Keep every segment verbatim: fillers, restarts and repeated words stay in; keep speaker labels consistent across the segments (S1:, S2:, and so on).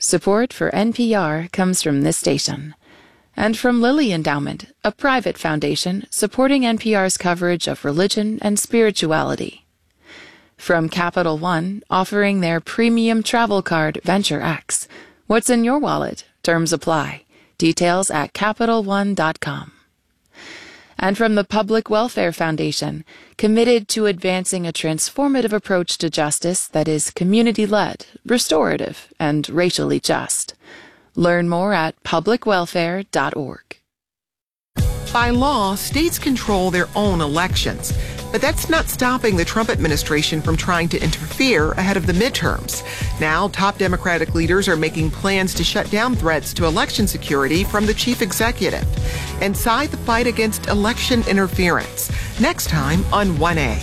S1: Support for N P R comes from this station. And from Lilly Endowment, a private foundation supporting N P R's coverage of religion and spirituality. From Capital One, offering their premium travel card Venture X. What's in your wallet? Terms apply. Details at Capital One dot com. And from the Public Welfare Foundation, committed to advancing a transformative approach to justice that is community-led, restorative, and racially just. Learn more at public welfare dot org.
S2: By law, states control their own elections. But that's not stopping the Trump administration from trying to interfere ahead of the midterms. Now, top Democratic leaders are making plans to shut down threats to election security from the chief executive. Inside the fight against election interference. Next time on one A.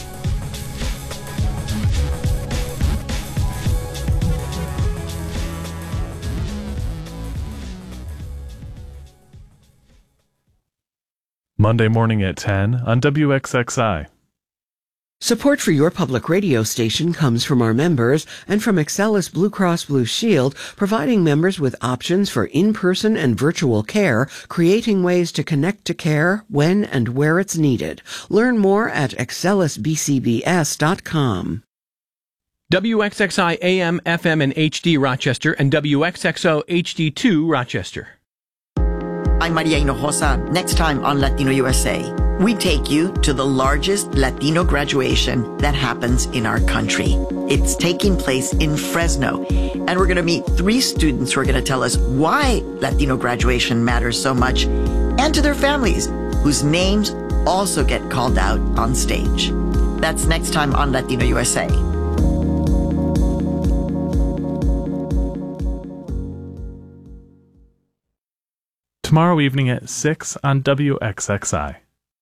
S3: Monday morning at ten on W X X I.
S4: Support for your public radio station comes from our members and from Excelis Blue Cross Blue Shield, providing members with options for in-person and virtual care, creating ways to connect to care when and where it's needed. Learn more at excelis b c b s dot com.
S5: W X X I A M, F M, and H D Rochester and W X X O H D two Rochester.
S6: I'm Maria Hinojosa. Next time on Latino U S A, we take you to the largest Latino graduation that happens in our country. It's taking place in Fresno, and we're going to meet three students who are going to tell us why Latino graduation matters so much, and to their families, whose names also get called out on stage. That's next time on Latino U S A.
S3: Tomorrow evening at six on W X X I.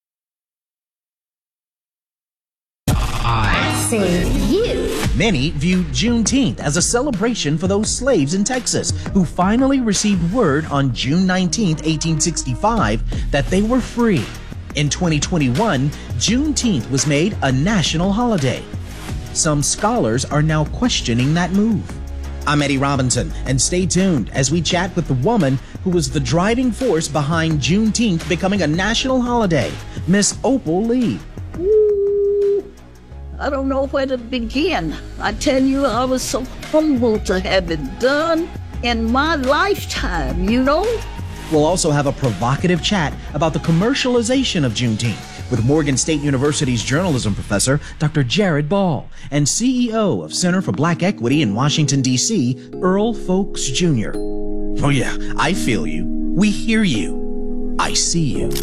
S7: I see you.
S8: Many view Juneteenth as a celebration for those slaves in Texas who finally received word on June nineteenth, eighteen sixty-five, that they were free. In twenty twenty-one, Juneteenth was made a national holiday. Some scholars are now questioning that move. I'm Eddie Robinson, and stay tuned as we chat with the woman who was the driving force behind Juneteenth becoming a national holiday, Miss Opal Lee.
S7: Ooh, I don't know where to begin. I tell you, I was so humbled to have it done in my lifetime, you know?
S8: We'll also have a provocative chat about the commercialization of Juneteenth with Morgan State University's journalism professor, Doctor Jared Ball, and C E O of Center for Black Equity in Washington, D C, Earl Folks Junior Oh yeah, I feel you. We hear you. I see you.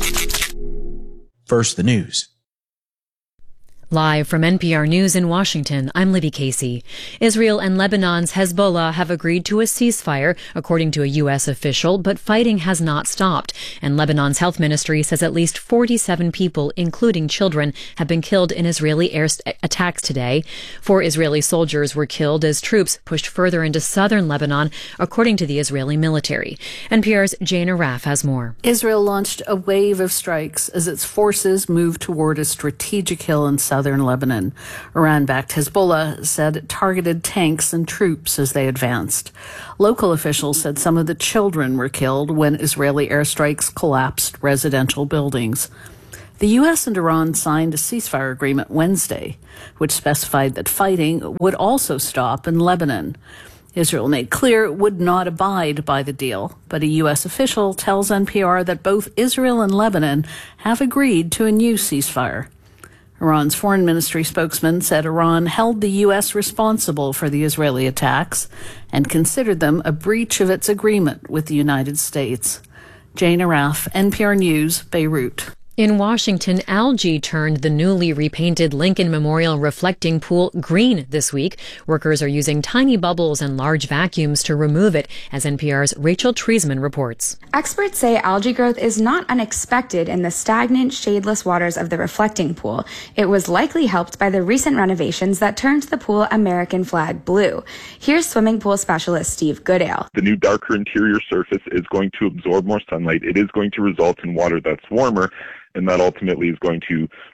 S8: First, the news.
S9: Live from N P R News in Washington, I'm Libby Casey. Israel and Lebanon's Hezbollah have agreed to a ceasefire, according to a U S official, but fighting has not stopped. And Lebanon's health ministry says at least forty-seven people, including children, have been killed in Israeli air attacks today. Four Israeli soldiers were killed as troops pushed further into southern Lebanon, according to the Israeli military. N P R's Jane Araf has more.
S10: Israel launched a wave of strikes as its forces moved toward a strategic hill in southern southern Lebanon. Iran-backed Hezbollah said it targeted tanks and troops as they advanced. Local officials said some of the children were killed when Israeli airstrikes collapsed residential buildings. The U S and Iran signed a ceasefire agreement Wednesday, which specified that fighting would also stop in Lebanon. Israel made clear it would not abide by the deal, but a U S official tells N P R that both Israel and Lebanon have agreed to a new ceasefire. Iran's foreign ministry spokesman said Iran held the U S responsible for the Israeli attacks and considered them a breach of its agreement with the United States. Jane Araf, N P R News, Beirut.
S9: In Washington, algae turned the newly repainted Lincoln Memorial reflecting pool green this week. Workers are using tiny bubbles and large vacuums to remove it, as N P R's Rachel Treisman reports.
S11: Experts say algae growth is not unexpected in the stagnant, shadeless waters of the reflecting pool. It was likely helped by the recent renovations that turned the pool American flag blue. Here's swimming pool specialist Steve Goodale.
S12: The new darker interior surface is going to absorb more sunlight. It is going to result in water that's warmer, and that ultimately is going to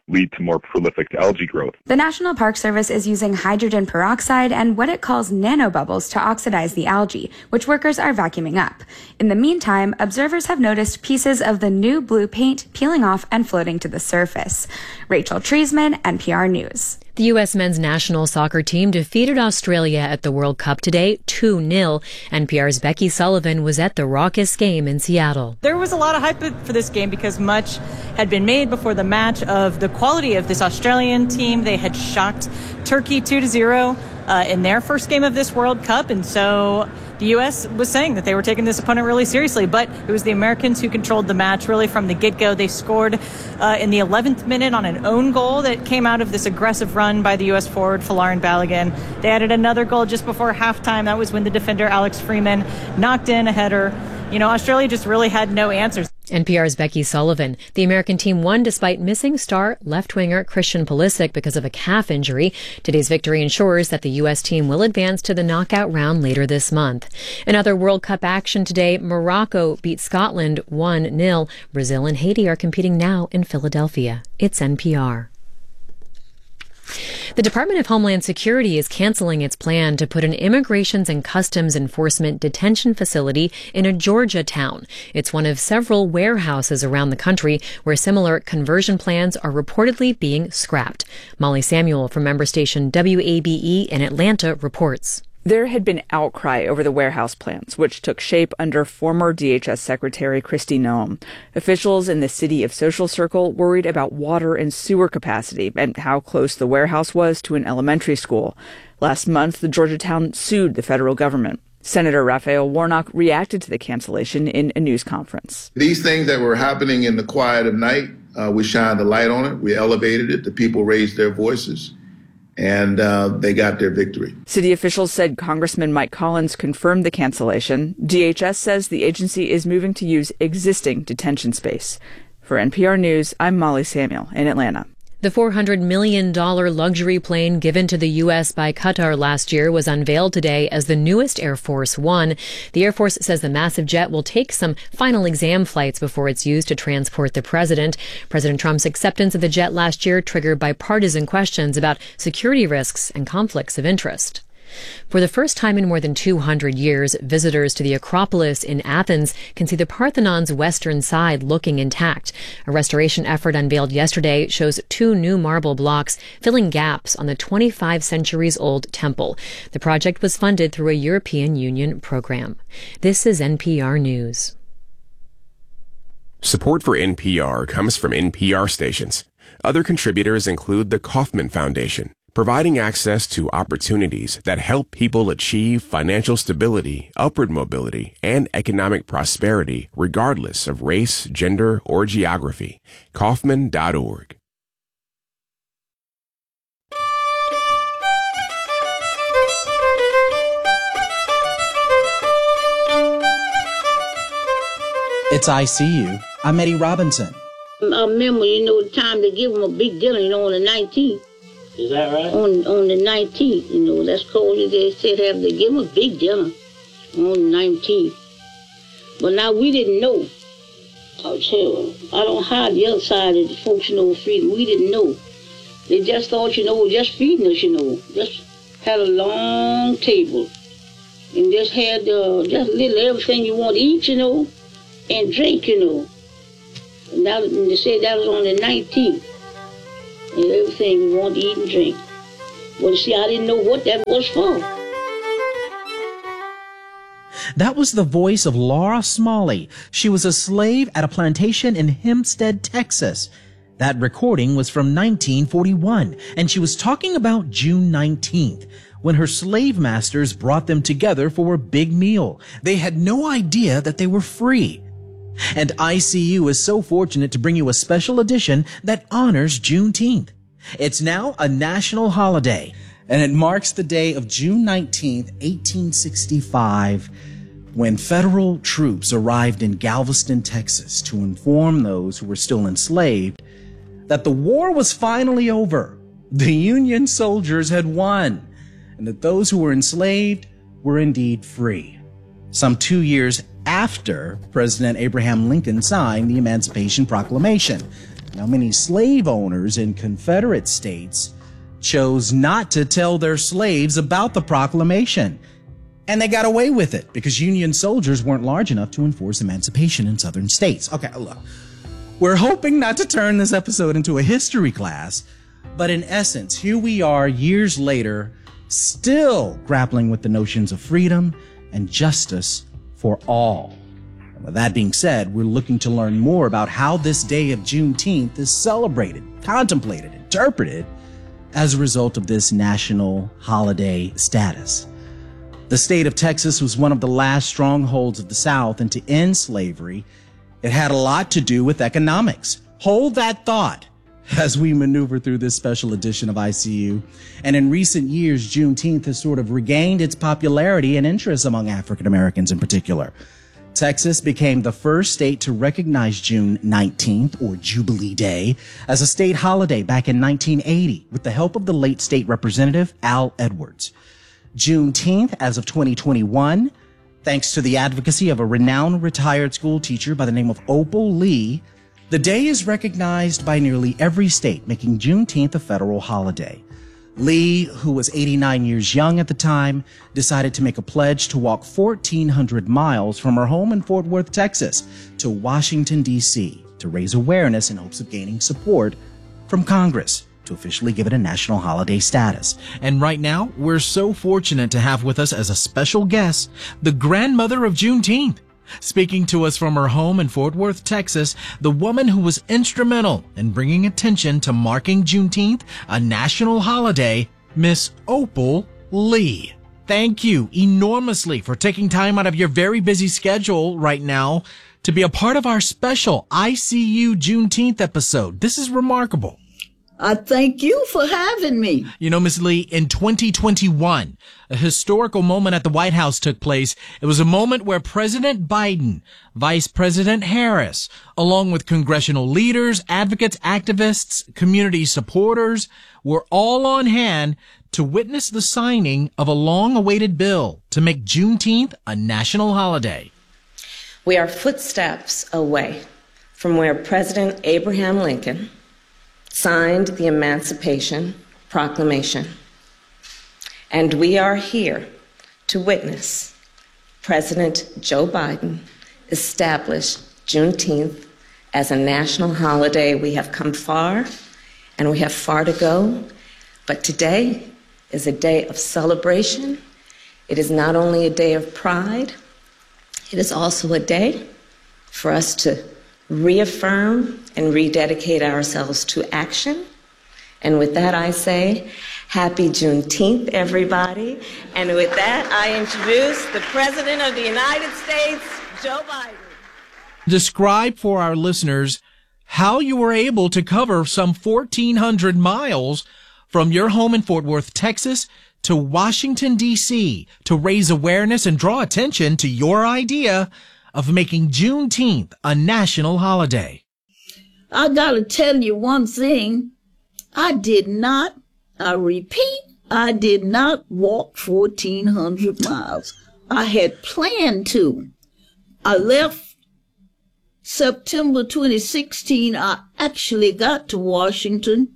S12: lead to more prolific algae growth.
S11: The National Park Service is using hydrogen peroxide and what it calls nanobubbles to oxidize the algae, which workers are vacuuming up. In the meantime, observers have noticed pieces of the new blue paint peeling off and floating to the surface. Rachel Treisman, N P R News.
S9: The U S men's national soccer team defeated Australia at the World Cup today two nil. N P R's Becky Sullivan was at the raucous game in Seattle.
S13: There was a lot of hype for this game because much had been made before the match of the quality of this Australian team. They had shocked Turkey two to zero uh, in their first game of this World Cup, and so the U S was saying that they were taking this opponent really seriously, but it was the Americans who controlled the match really from the get-go. They scored uh, in the eleventh minute on an own goal that came out of this aggressive run by the U S forward, Folarin Balogun. They added another goal just before halftime. That was when the defender, Alex Freeman, knocked in a header. You know, Australia just really had no answers.
S9: N P R's Becky Sullivan. The American team won despite missing star left-winger Christian Pulisic because of a calf injury. Today's victory ensures that the U S team will advance to the knockout round later this month. In other World Cup action today, Morocco beat Scotland one nil. Brazil and Haiti are competing now in Philadelphia. It's N P R. The Department of Homeland Security is canceling its plan to put an Immigrations and Customs Enforcement detention facility in a Georgia town. It's one of several warehouses around the country where similar conversion plans are reportedly being scrapped. Molly Samuel from member station W A B E in Atlanta reports.
S14: There had been outcry over the warehouse plans, which took shape under former D H S Secretary Kristi Noem. Officials in the city of Social Circle worried about water and sewer capacity and how close the warehouse was to an elementary school. Last month, the Georgia town sued the federal government. Senator Raphael Warnock reacted to the cancellation in a news conference.
S15: These things that were happening in the quiet of night, uh, we shined the light on it. We elevated it. The people raised their voices. And uh, they got their victory.
S14: City officials said Congressman Mike Collins confirmed the cancellation. D H S says the agency is moving to use existing detention space. For N P R News, I'm Molly Samuel in Atlanta.
S9: The four hundred million dollars luxury plane given to the U S by Qatar last year was unveiled today as the newest Air Force One. The Air Force says the massive jet will take some final exam flights before it's used to transport the president. President Trump's acceptance of the jet last year triggered bipartisan questions about security risks and conflicts of interest. For the first time in more than two hundred years, visitors to the Acropolis in Athens can see the Parthenon's western side looking intact. A restoration effort unveiled yesterday shows two new marble blocks filling gaps on the twenty-five centuries old temple. The project was funded through a European Union program. This is N P R News.
S16: Support for N P R comes from N P R stations. Other contributors include the Kauffman Foundation, providing access to opportunities that help people achieve financial stability, upward mobility, and economic prosperity regardless of race, gender, or geography. Kauffman dot org.
S8: It's I C U. I'm Eddie Robinson.
S17: I remember, you know, the time they give them a big dinner, you know, on the nineteenth.
S18: Is that right?
S17: On on the nineteenth, you know, that's called, they said have to give them a big dinner on the nineteenth. But now we didn't know. I'll tell you, I don't hide the other side of the folks, you know, freedom. We didn't know. They just thought, you know, just feeding us, you know. Just had a long table. And just had uh, just little everything you want to eat, you know, and drink, you know. And, that, and they said that was on the nineteenth. And everything we want to eat and drink. Well, you see, I didn't know what that was for.
S8: That was the voice of Laura Smalley. She was a slave at a plantation in Hempstead, Texas. That recording was from nineteen forty-one, and she was talking about June nineteenth, when her slave masters brought them together for a big meal. They had no idea that they were free. And I C U is so fortunate to bring you a special edition that honors Juneteenth. It's now a national holiday, and it marks the day of June nineteenth, eighteen sixty-five, when federal troops arrived in Galveston, Texas, to inform those who were still enslaved that the war was finally over. The Union soldiers had won, and that those who were enslaved were indeed free. Some two years after President Abraham Lincoln signed the Emancipation Proclamation. Now, many slave owners in Confederate states chose not to tell their slaves about the proclamation. And they got away with it because Union soldiers weren't large enough to enforce emancipation in southern states. Okay, look, we're hoping not to turn this episode into a history class, but in essence, here we are years later, still grappling with the notions of freedom and justice for all. And with that being said, we're looking to learn more about how this day of Juneteenth is celebrated, contemplated, interpreted as a result of this national holiday status. The state of Texas was one of the last strongholds of the South, and to end slavery, it had a lot to do with economics. Hold that thought as we maneuver through this special edition of I C U. And in recent years, Juneteenth has sort of regained its popularity and interest among African Americans in particular. Texas became the first state to recognize June nineteenth, or Jubilee Day, as a state holiday back in nineteen eighty with the help of the late state representative Al Edwards. Juneteenth, as of twenty twenty-one, thanks to the advocacy of a renowned retired school teacher by the name of Opal Lee, the day is recognized by nearly every state, making Juneteenth a federal holiday. Lee, who was eighty-nine years young at the time, decided to make a pledge to walk fourteen hundred miles from her home in Fort Worth, Texas, to Washington, D C to raise awareness in hopes of gaining support from Congress to officially give it a national holiday status. And right now, we're so fortunate to have with us as a special guest, the grandmother of Juneteenth. Speaking to us from her home in Fort Worth, Texas, the woman who was instrumental in bringing attention to marking Juneteenth a national holiday, Miss Opal Lee. Thank you enormously for taking time out of your very busy schedule right now to be a part of our special I C U Juneteenth episode. This is remarkable.
S7: I thank you for having me.
S8: You know, Miss Lee, in twenty twenty-one, a historical moment at the White House took place. It was a moment where President Biden, Vice President Harris, along with congressional leaders, advocates, activists, community supporters, were all on hand to witness the signing of a long-awaited bill to make Juneteenth a national holiday.
S18: We are footsteps away from where President Abraham Lincoln signed the Emancipation Proclamation. And we are here to witness President Joe Biden establish Juneteenth as a national holiday. We have come far, and we have far to go, but today is a day of celebration. It is not only a day of pride, it is also a day for us to reaffirm and rededicate ourselves to action. And with that, I say, happy Juneteenth, everybody. And with that, I introduce the President of the United States, Joe Biden.
S8: Describe for our listeners how you were able to cover some fourteen hundred miles from your home in Fort Worth, Texas, to Washington, D C to raise awareness and draw attention to your idea of making Juneteenth a national holiday.
S7: I gotta tell you one thing. I did not, I repeat, I did not walk fourteen hundred miles. I had planned to. I left September twenty sixteen. I actually got to Washington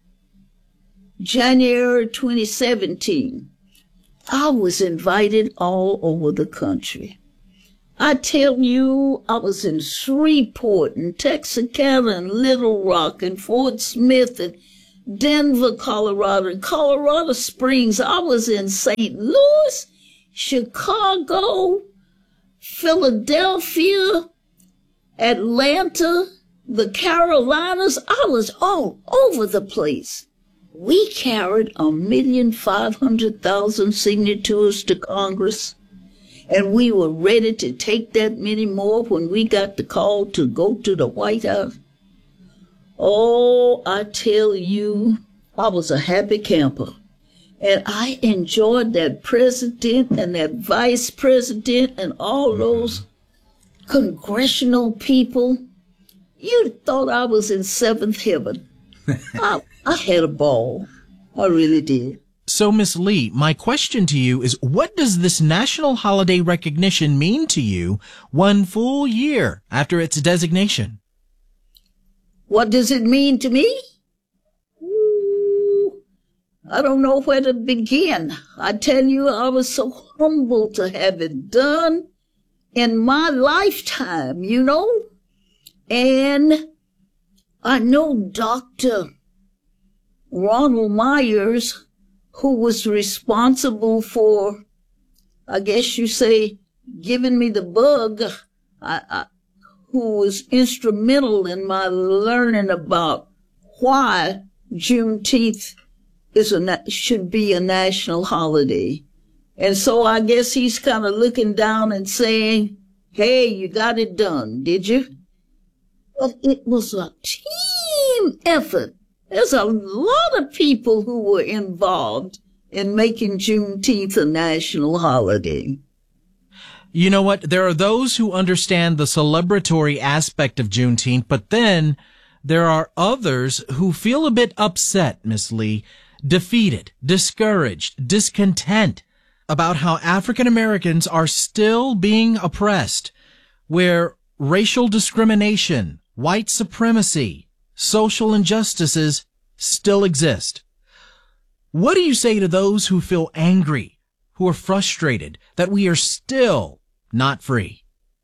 S7: January twenty seventeen. I was invited all over the country. I tell you, I was in Shreveport and Texarkana and Little Rock and Fort Smith and Denver, Colorado, and Colorado Springs. I was in Saint Louis, Chicago, Philadelphia, Atlanta, the Carolinas. I was all over the place. We carried a million five hundred thousand signatures to Congress. And we were ready to take that many more when we got the call to go to the White House. Oh, I tell you, I was a happy camper. And I enjoyed that president and that vice president and all those congressional people. You'd thought I was in seventh heaven. I, I had a ball. I really did.
S8: So, Miss Lee, my question to you is, what does this national holiday recognition mean to you one full year after its designation?
S7: What does it mean to me? Ooh, I don't know where to begin. I tell you, I was so humbled to have it done in my lifetime, you know? And I know Doctor Ronald Myers, who was responsible for, I guess you say, giving me the bug, I, I, who was instrumental in my learning about why Juneteenth is a, should be a national holiday. And so I guess he's kind of looking down and saying, hey, you got it done, did you? But it was a team effort. There's a lot of people who were involved in making Juneteenth a national holiday.
S8: You know what? There are those who understand the celebratory aspect of Juneteenth, but then there are others who feel a bit upset, Miss Lee, defeated, discouraged, discontent about how African Americans are still being oppressed, where racial discrimination, white supremacy, social injustices still exist. What do you say to those who feel angry, who are frustrated that we are still not free?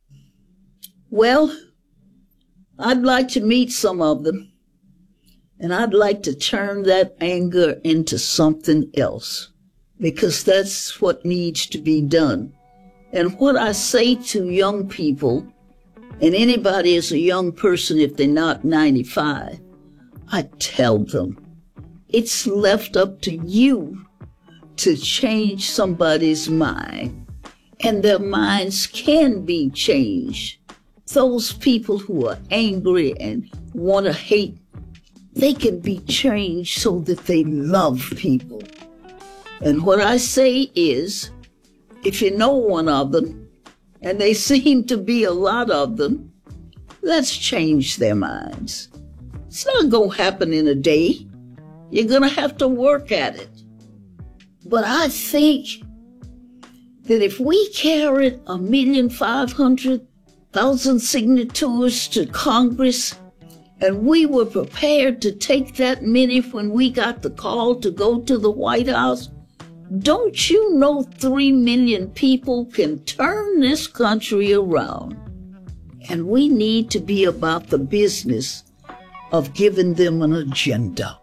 S7: Well, I'd like to meet some of them, and I'd like to turn that anger into something else, because that's what needs to be done. And what I say to young people, and anybody is a young person if they're not ninety-five, I tell them, it's left up to you to change somebody's mind. And their minds can be changed. Those people who are angry and want to hate, they can be changed so that they love people. And what I say is, if you know one of them, and they seem to be a lot of them, let's change their minds. It's not going to happen in a day. You're going to have to work at it. But I think that if we carried a million five hundred thousand signatures to Congress, and we were prepared to take that many when we got the call to go to the White House, don't you know three million people can turn this country around? And we need to be about the business of giving them an agenda.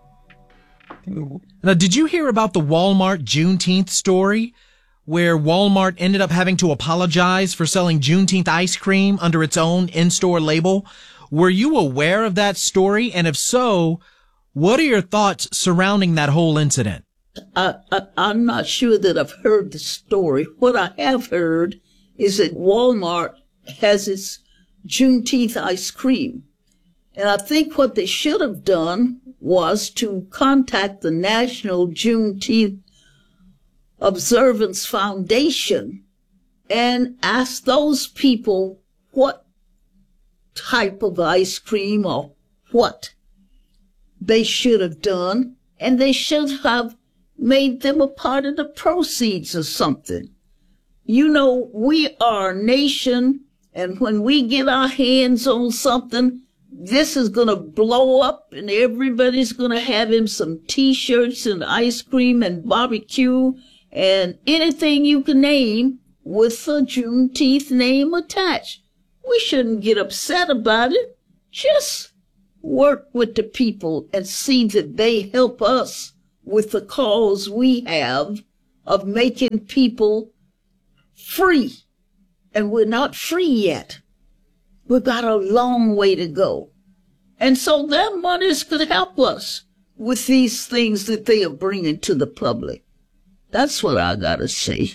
S8: Now, did you hear about the Walmart Juneteenth story, where Walmart ended up having to apologize for selling Juneteenth ice cream under its own in-store label? Were you aware of that story? And if so, what are your thoughts surrounding that whole incident?
S7: I, I, I'm not sure that I've heard the story. What I have heard is that Walmart has its Juneteenth ice cream. And I think what they should have done was to contact the National Juneteenth Observance Foundation and ask those people what type of ice cream or what they should have done, and they should have made them a part of the proceeds or something. You know, we are a nation, and when we get our hands on something, this is going to blow up, and everybody's going to have him some T-shirts and ice cream and barbecue and anything you can name with a Juneteenth name attached. We shouldn't get upset about it. Just work with the people and see that they help us with the cause we have of making people free. And we're not free yet. We've got a long way to go. And so their monies could help us with these things that they are bringing to the public. That's what I gotta say.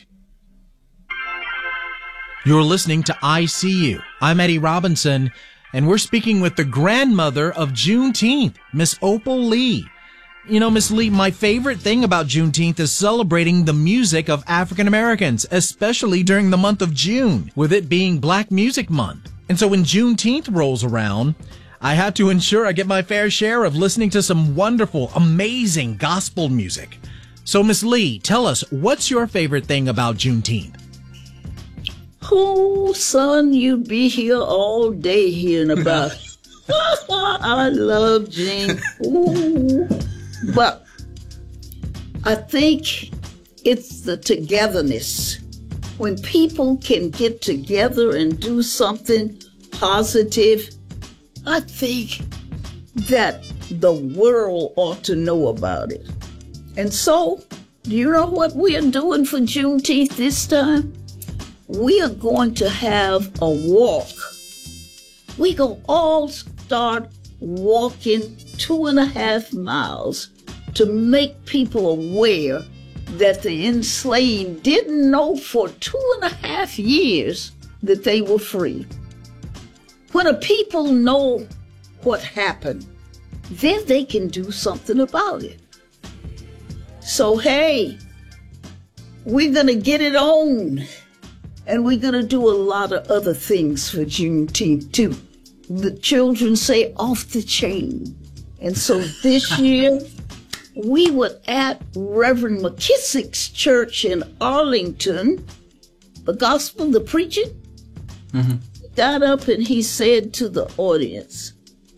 S8: You're listening to I See You. I'm Eddie Robinson, and we're speaking with the grandmother of Juneteenth, Miss Opal Lee. You know, Miss Lee, my favorite thing about Juneteenth is celebrating the music of African Americans, especially during the month of June, with it being Black Music Month. And so when Juneteenth rolls around, I have to ensure I get my fair share of listening to some wonderful, amazing gospel music. So, Miss Lee, tell us, what's your favorite thing about Juneteenth?
S7: Oh, son, you'd be here all day hearing about I love Gene. Ooh. But I think it's the togetherness. When people can get together and do something positive, I think that the world ought to know about it. And so, do you know what we are doing for Juneteenth this time? We are going to have a walk. We go all start walking two and a half miles to make people aware that the enslaved didn't know for two and a half years that they were free. When a people know what happened, then they can do something about it. So, hey, we're going to get it on. And we're going to do a lot of other things for Juneteenth, too. The children say off the chain. And so this year, we were at Reverend McKissick's church in Arlington, the gospel, the preaching. Mm-hmm. He got up and he said to the audience,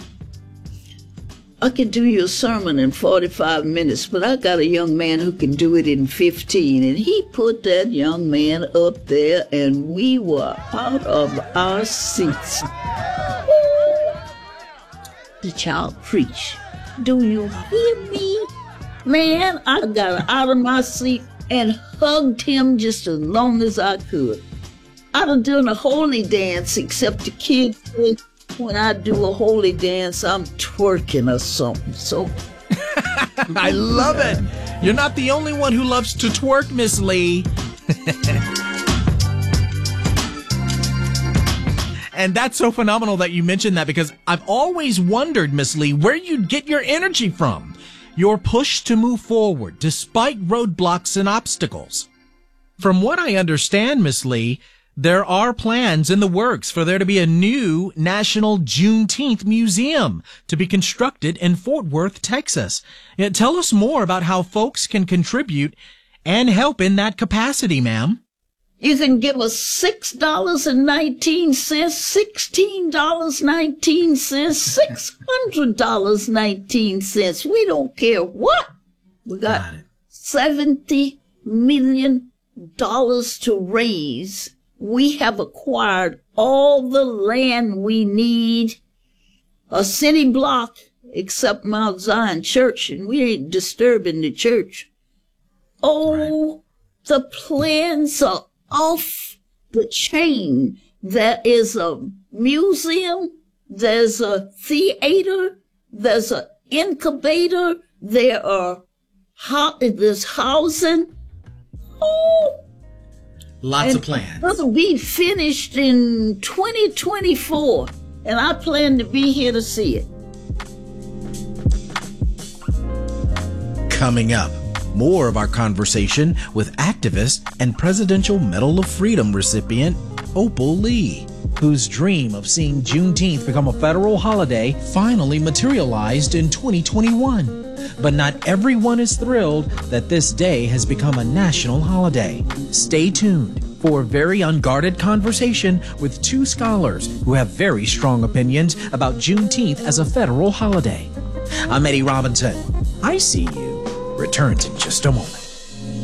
S7: I can do you a sermon in forty-five minutes, but I got a young man who can do it in fifteen. And he put that young man up there, and we were out of our seats. The child preached. Do you hear me? Man, I got out of my seat and hugged him just as long as I could. I'd have done a holy dance, except the kids said, when I do a holy dance, I'm twerking or something. So
S8: I love it. You're not the only one who loves to twerk, Miss Lee. And that's so phenomenal that you mentioned that, because I've always wondered, Miss Lee, where you'd get your energy from. Your push to move forward despite roadblocks and obstacles. From what I understand, Miss Lee, there are plans in the works for there to be a new National Juneteenth Museum to be constructed in Fort Worth, Texas. Uh, tell us more about how folks can contribute and help in that capacity, ma'am.
S7: You can give us six dollars and nineteen cents, sixteen dollars and nineteen cents, six hundred dollars and nineteen cents. We don't care what. We got, got seventy million dollars to raise. We have acquired all the land we need, a city block, except Mount Zion Church, and we ain't disturbing the church. Oh, right. The plans are off the chain. There is a museum, there's a theater, there's an incubator, there are ho- there's housing. Oh,
S8: lots
S7: and
S8: of plans.
S7: It'll be finished in twenty twenty-four, and I plan to be here to see it.
S8: Coming up, more of our conversation with activist and Presidential Medal of Freedom recipient Opal Lee, whose dream of seeing Juneteenth become a federal holiday finally materialized in twenty twenty-one. But not everyone is thrilled that this day has become a national holiday. Stay tuned for a very unguarded conversation with two scholars who have very strong opinions about Juneteenth as a federal holiday. I'm Eddie Robinson. I See You returns in just a moment.